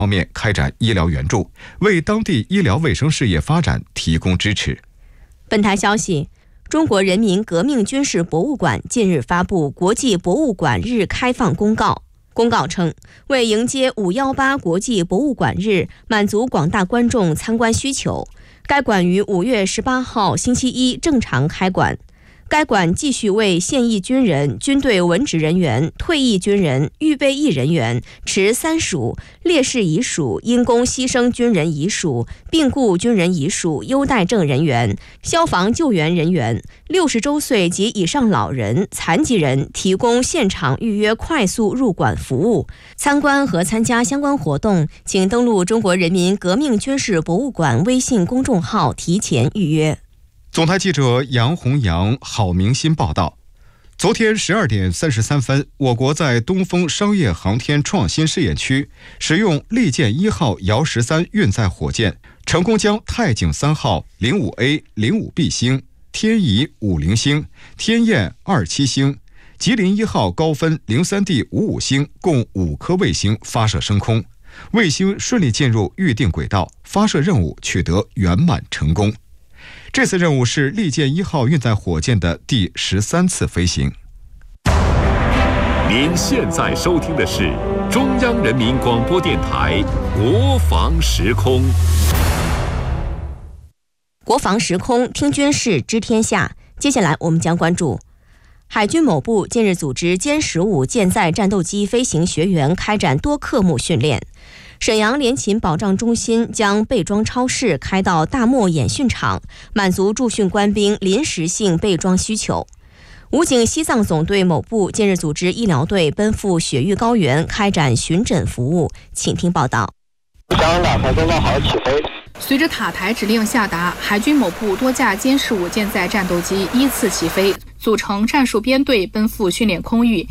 方面开展医疗援助，为当地医疗卫生事业发展提供支持。 本台消息，中国人民革命军事博物馆近日发布国际博物馆日开放公告。公告称，为迎接518国际博物馆日，满足广大观众参观需求，该馆于5月18号星期一正常开馆。该馆继续为现役军人、军队文职人员、退役军人、预备役人员、持3属、烈士遗属、因公牺牲军人遗属、病故军人遗属、优待证人员、消防救援人员、60周岁及以上老人、残疾人提供现场预约快速入馆服务。参观和参加相关活动，请登录中国人民革命军事博物馆微信公众号提前预约。 总台记者杨红阳、郝明新报道，昨天12点33分，我国在东风商业航天创新试验区使用利剑1号遥13运载火箭，成功将太景3号 05A、05B 星、天仪50星、天雁27星、吉林1号高分 03D 55星共5颗卫星发射升空，卫星顺利进入预定轨道，发射任务取得圆满成功。这次任务是利剑1号运载火箭的第13次飞行。 您现在收听的是中央人民广播电台国防时空。 国防时空，听军事知天下。接下来我们将关注海军某部近日组织歼15舰载战斗机飞行学员开展多科目训练。沈阳联勤保障中心将备装超市开到大漠演训场，满足驻训官兵临时性备装需求。武警西藏总队某部近日组织医疗队奔赴雪域高原开展巡诊服务，请听报道。 将打开公告好起飞。 随着塔台指令下达，海军某部多架歼15舰载战斗机依次起飞，组成战术编队奔赴训练空域，